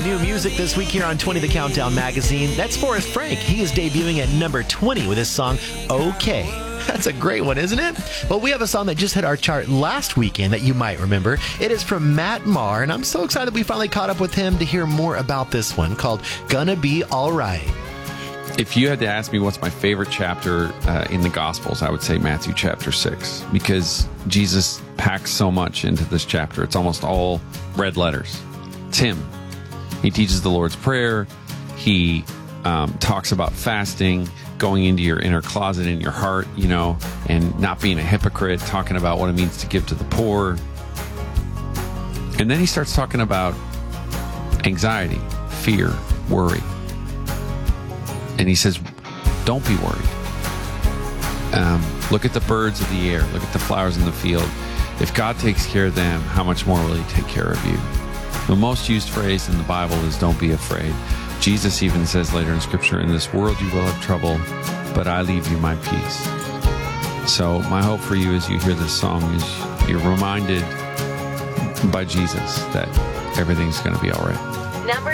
new music this week here on 20 The Countdown magazine. That's Forrest Frank. He is debuting at number 20 with his song, Okay. That's a great one, isn't it? Well, we have a song that just hit our chart last weekend that you might remember. It is from Matt Maher, and I'm so excited we finally caught up with him to hear more about this one called Gonna Be Alright. If you had to ask me what's my favorite chapter in the Gospels, I would say Matthew chapter 6, because Jesus packs so much into this chapter. It's almost all red letters. It's him. He teaches the Lord's Prayer. He talks about fasting, going into your inner closet in your heart, and not being a hypocrite, talking about what it means to give to the poor. And then he starts talking about anxiety, fear, worry. And he says, don't be worried. Look at the birds of the air. Look at the flowers in the field. If God takes care of them, how much more will he take care of you? The most used phrase in the Bible is don't be afraid. Jesus even says later in Scripture, in this world you will have trouble, but I leave you my peace. So my hope for you as you hear this song is you're reminded by Jesus that everything's going to be all right.